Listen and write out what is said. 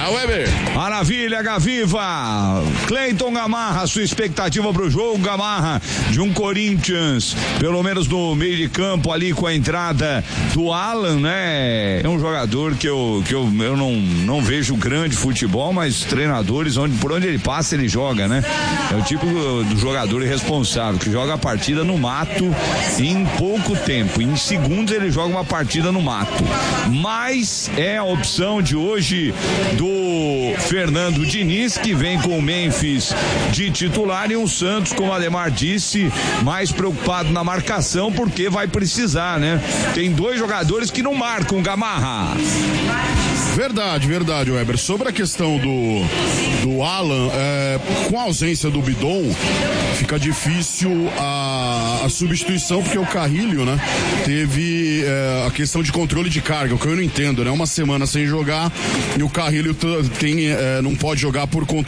Weber. Maravilha, Gaviva. Cleiton Gamarra, sua expectativa pro jogo, Gamarra, de um Corinthians, pelo menos no meio de campo ali com a entrada do Alan, né? É um jogador que eu não vejo grande futebol, mas treinadores, por onde ele passa, ele joga, né? É o tipo do jogador irresponsável, que joga a partida no mato em pouco tempo. Em segundos ele joga uma partida no mato. Mas é a opção de hoje do Fernando Diniz, que vem com o Memphis de titular, e o Santos, como o Ademar disse, mais preocupado na marcação, porque vai precisar, né? Tem dois jogadores que não marcam, Gamarra. Verdade, Weber. Sobre a questão do Alan, com a ausência do Bidon, fica difícil a substituição, porque o Carrilho, né, teve a questão de controle de carga, o que eu não entendo, né? Uma semana sem jogar e o Carrilho não pode jogar por controle